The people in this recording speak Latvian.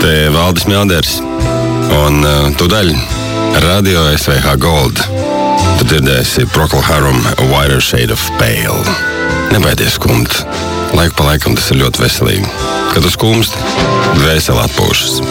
Te Valdis Mjalders un tūdaļ Radio SVH Gold. Tu dzirdēsi Procol Harum A Whiter Shade of Pale. Nebaidies skumt. Laiku pa laikam tas ir ļoti veselīgi. Kad tu skumsti, dvēseli atpūšas.